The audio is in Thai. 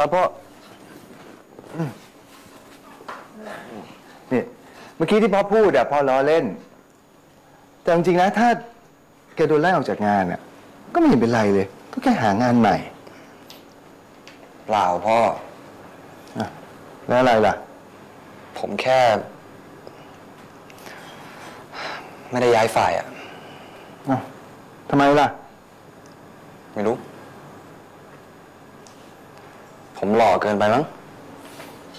ครับพ่อนี่เมื่อกี้ที่พ่อพูดอะพ่อล้อเล่นแต่จริงๆนะถ้าแกโดนไล่ออกจากงานอะก็ไม่เห็นเป็นไรเลยก็แค่หางานใหม่เปล่าพ่อแล้วอะไรล่ะผมแค่ไม่ได้ย้ายฝ่ายอะทำไมล่ะไม่รู้ผมหล่อเกินไปมั้ง